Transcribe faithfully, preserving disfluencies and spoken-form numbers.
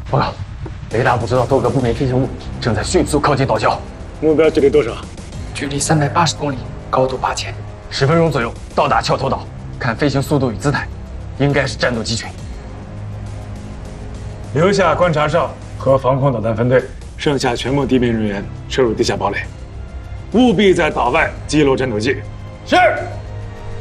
报告，雷达捕捉到多个不明飞行物，正在迅速靠近岛礁。 目标距离多少？ 距离三百八十公里，高度八千。 十分钟左右到达桥头岛。看飞行速度与姿态，应该是战斗机群。 留下观察哨和防空导弹分队，剩下全部地面人员撤入地下堡垒，务必在岛外击落战斗机。 是。